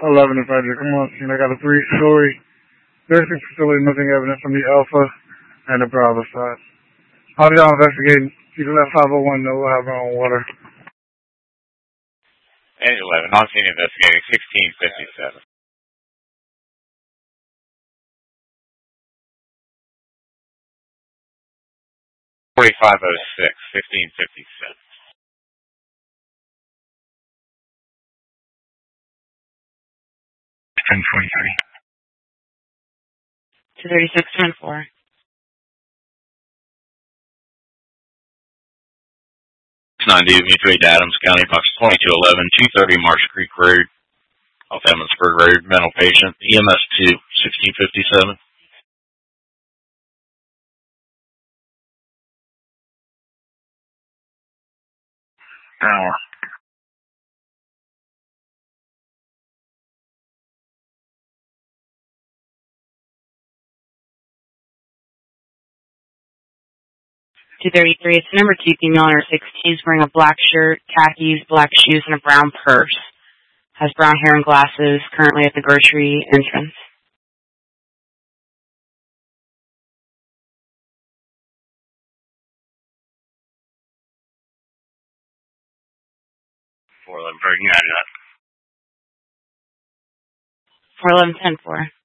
11 in Frederick. I'm on scene. I got a three-story nursing facility, missing evidence from the Alpha and the Bravo side. How did y'all investigate? People at 501 know we'll have our own water. And 11, on scene investigating 1657. $4506, 1557. 1023. 236-10-4. 90 Mutual Aid Adams County, box 2211, 230 Marsh Creek Road, off Emmonsburg Road, mental patient, EMS 2, 1657. Hour. $233. It's number 2 female under 16. She's wearing a black shirt, khakis, black shoes, and a brown purse. Has brown hair and glasses. Currently at the grocery entrance. United. 411-10-4.